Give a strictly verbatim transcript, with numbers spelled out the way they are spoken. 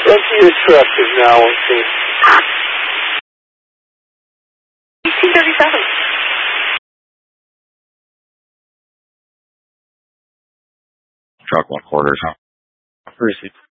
Empty your truck is now on scene. eighteen thirty-seven. Truck one quarters, huh? Receive.